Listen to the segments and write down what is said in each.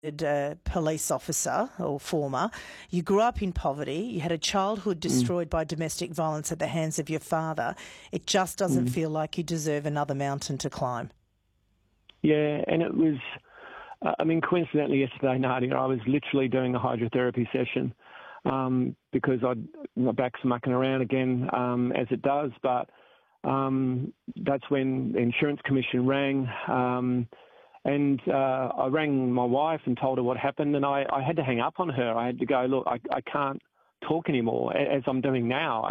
police officer or former. You grew up in poverty. You had a childhood destroyed by domestic violence at the hands of your father. It just doesn't feel like you deserve another mountain to climb. Yeah, and it was, coincidentally yesterday, Nadia, I was literally doing a hydrotherapy session because my back's mucking around again, as it does, but that's when the Insurance Commission rang. And I rang my wife and told her what happened, and I had to hang up on her. I had to go, look, I can't talk anymore, as I'm doing now.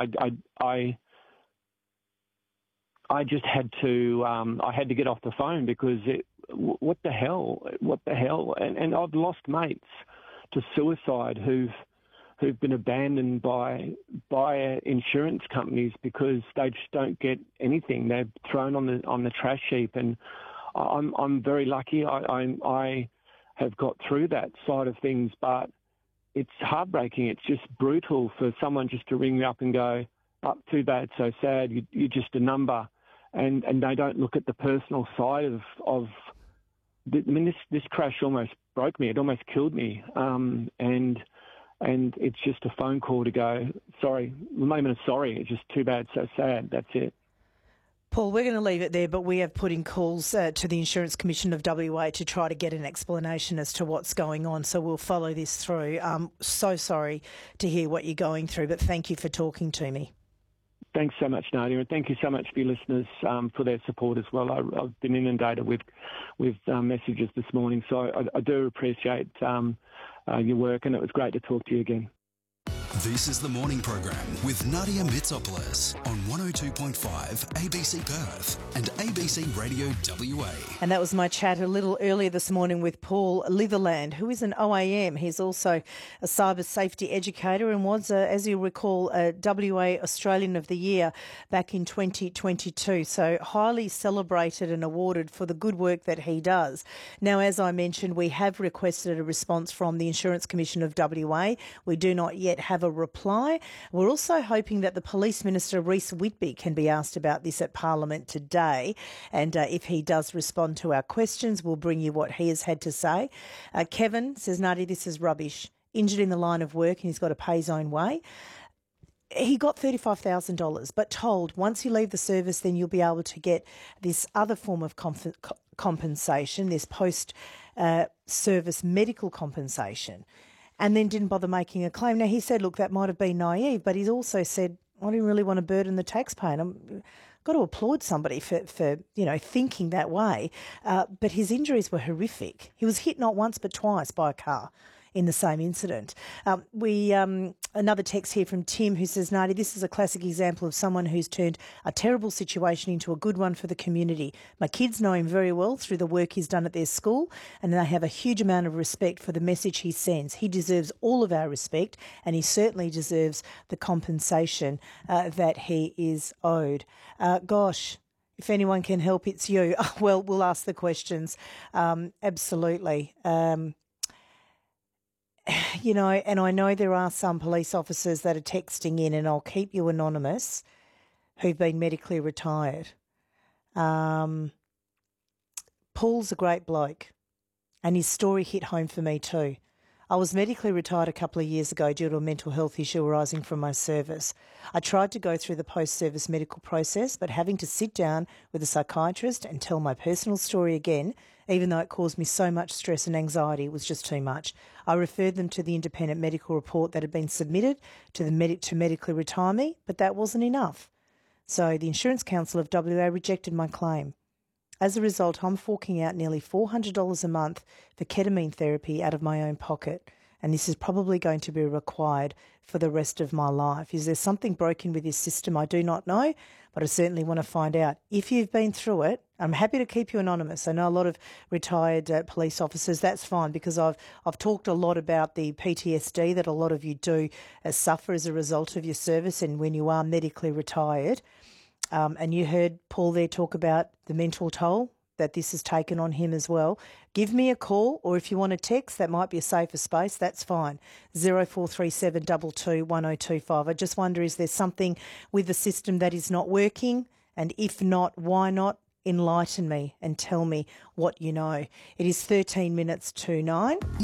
I just had to I had to get off the phone because what the hell? And I've lost mates to suicide who've been abandoned by insurance companies because they just don't get anything. They're thrown on the trash heap, and I'm very lucky. I have got through that side of things, but it's heartbreaking. It's just brutal for someone just to ring me up and go, "Oh, too bad, so sad. You're just a number," and they don't look at the personal side of. This crash almost broke me. It almost killed me, and it's just a phone call to go, sorry, not even a sorry. It's just too bad, so sad. That's it. Paul, we're going to leave it there, but we have put in calls to the Insurance Commission of WA to try to get an explanation as to what's going on. So we'll follow this through. I'm so sorry to hear what you're going through, but thank you for talking to me. Thanks so much, Nadia, and thank you so much for your listeners for their support as well. I've been inundated with messages this morning, so I do appreciate your work, and it was great to talk to you again. This is the morning program with Nadia Mitsopoulos on 102.5 ABC Perth and ABC Radio WA. And that was my chat a little earlier this morning with Paul Litherland, who is an OAM. He's also a cyber safety educator and was, as you recall, a WA Australian of the Year back in 2022. So highly celebrated and awarded for the good work that he does. Now, as I mentioned, we have requested a response from the Insurance Commission of WA. We do not yet have a reply. We're also hoping that the Police Minister, Rhys Whitby, can be asked about this at Parliament today. And if he does respond to our questions, we'll bring you what he has had to say. Kevin says, Nadia, this is rubbish. Injured in the line of work and he's got to pay his own way. He got $35,000, but told once you leave the service, then you'll be able to get this other form of compensation, this post-service medical compensation, and then didn't bother making a claim. Now, he said, look, that might have been naive, but he's also said, I didn't really want to burden the taxpayer. And I've got to applaud somebody for thinking that way. But his injuries were horrific. He was hit not once but twice by a car in the same incident. Another text here from Tim who says, Nadia, this is a classic example of someone who's turned a terrible situation into a good one for the community. My kids know him very well through the work he's done at their school, and they have a huge amount of respect for the message he sends. He deserves all of our respect, and he certainly deserves the compensation that he is owed. Gosh, if anyone can help, it's you. Well, we'll ask the questions. Absolutely. And I know there are some police officers that are texting in, and I'll keep you anonymous, who've been medically retired. Paul's a great bloke, and his story hit home for me too. I was medically retired a couple of years ago due to a mental health issue arising from my service. I tried to go through the post-service medical process, but having to sit down with a psychiatrist and tell my personal story again, even though it caused me so much stress and anxiety, was just too much. I referred them to the independent medical report that had been submitted to medically retire me, but that wasn't enough. So the Insurance Council of WA rejected my claim. As a result, I'm forking out nearly $400 a month for ketamine therapy out of my own pocket, and this is probably going to be required for the rest of my life. Is there something broken with this system? I do not know, but I certainly want to find out. If you've been through it, I'm happy to keep you anonymous. I know a lot of retired police officers. That's fine, because I've talked a lot about the PTSD that a lot of you do suffer as a result of your service and when you are medically retired. And you heard Paul there talk about the mental toll that this has taken on him as well. Give me a call, or if you want to text, that might be a safer space, that's fine. 0437 22 1025. I just wonder, is there something with the system that is not working? And if not, why not? Enlighten me and tell me what you know. It is 13 minutes to 9.